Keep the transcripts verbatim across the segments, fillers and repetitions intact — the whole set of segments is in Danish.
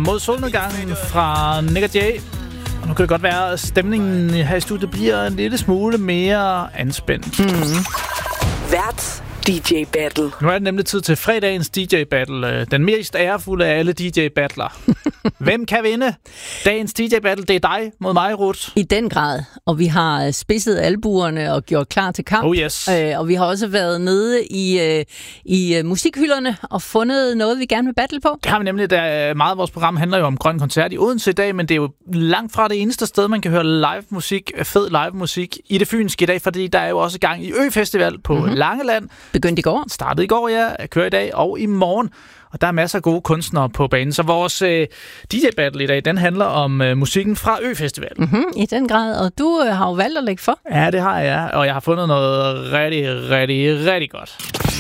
Mod solnedgangen fra Nick og Jay. Og nu kan det godt være, at stemningen her i studiet bliver en lille smule mere anspændt. Mm. Vært D J Battle. Nu er det nemlig tid til fredagens D J Battle. Den mest ærefulde af alle D J Battler. Hvem kan vinde? Dagens D J Battle, det er dig mod mig, Ruth. I den grad. Og vi har spidset albuerne og gjort klar til kamp. Oh yes. Øh, og vi har også været nede i, øh, i øh, musikhylderne og fundet noget, vi gerne vil battle på. Det har vi nemlig. Der, meget af vores program handler jo om Grøn Koncert i Odense i dag, men det er jo langt fra det eneste sted, man kan høre live musik, fed live musik i det fynske i dag, fordi der er jo også gang i Ø-festival på mm-hmm. Langeland. Begyndte i går. Startede i går, ja. Kører i dag og i morgen. Og der er masser af gode kunstnere på banen. Så vores øh, D J-battle i dag, den handler om øh, musikken fra Ø-festival. Mm-hmm, I den grad. Og du øh, har jo valgt at lægge for. Ja, det har jeg. Og jeg har fundet noget rigtig, rigtig, rigtig godt.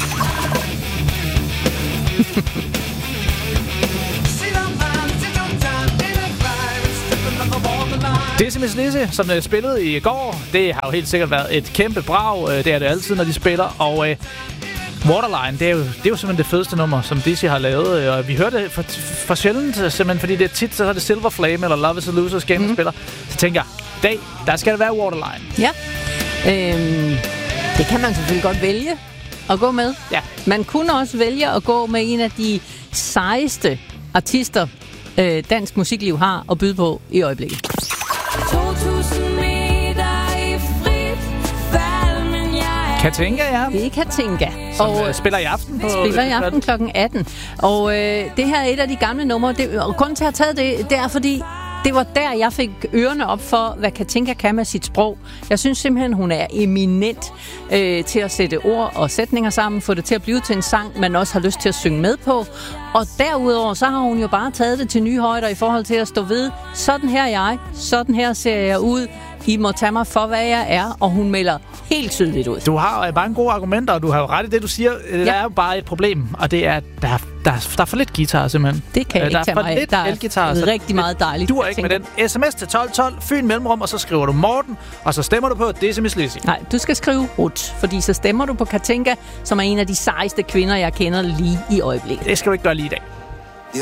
Dizzy Miss Lizzy, som uh, spillede i går, det har jo helt sikkert været et kæmpe brag. Uh, det er det altid, når de spiller. Og uh, Waterline, det er, jo, det er jo simpelthen det fedeste nummer, som Dizzy har lavet. Og vi hører det for, for sjældent, simpelthen, fordi det er tit, så er det Silver Flame eller Love is a Loser's Game, mm-hmm. spiller. Så tænker jeg, dag, der skal det være Waterline. Ja, øhm, det kan man selvfølgelig godt vælge at gå med. Ja. Man kunne også vælge at gå med en af de sejeste artister, øh, dansk musikliv har at byde på i øjeblikket. Katinka, ja. Det er Katinka. Som og, øh, spiller i aften på spiller i aften klokken atten. Og øh, det her er et af de gamle numre. Det, og grunden til at have taget det, det er fordi, det var der, jeg fik ørerne op for, hvad Katinka kan med sit sprog. Jeg synes simpelthen, hun er eminent øh, til at sætte ord og sætninger sammen, få det til at blive til en sang, man også har lyst til at synge med på. Og derudover, så har hun jo bare taget det til nye højder i forhold til at stå ved, sådan her er jeg, sådan her ser jeg ud. I må tage mig for, hvad jeg er, og hun melder helt tydeligt ud. Du har mange gode argumenter, og du har jo ret i det, du siger. Ja. Der er jo bare et problem, og det er, at der, der, der er for lidt guitar, simpelthen. Det kan jeg der ikke tage mig. Der er for lidt elgitar. Der er rigtig meget dejligt. Du er ikke med den. sms til tolv tolv, Fyn mellemrum, og så skriver du Morten, og så stemmer du på Dizzy Miss Lizzy. Nej, du skal skrive Ruth, fordi så stemmer du på Katinka, som er en af de sejeste kvinder, jeg kender lige i øjeblikket. Det skal du ikke gøre lige i dag.